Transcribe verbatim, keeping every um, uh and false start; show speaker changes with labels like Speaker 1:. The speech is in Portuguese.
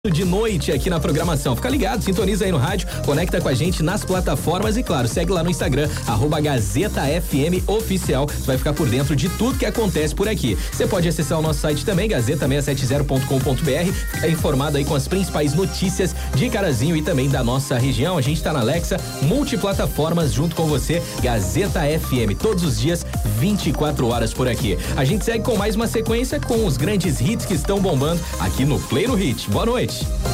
Speaker 1: De noite aqui na programação. Fica ligado, sintoniza aí no rádio, conecta com a gente nas plataformas e claro, segue lá no Instagram, arroba Gazeta F M Oficial. Você vai ficar por dentro de tudo que acontece por aqui. Você pode acessar o nosso site também, gazeta seiscentos e setenta ponto com ponto b r, ficar informado aí com as principais notícias de Carazinho e também da nossa região. A gente tá na Alexa, multiplataformas junto com você, Gazeta F M, todos os dias, vinte e quatro horas por aqui. A gente segue com mais uma sequência com os grandes hits que estão bombando aqui no Play no Hit. Boa noite.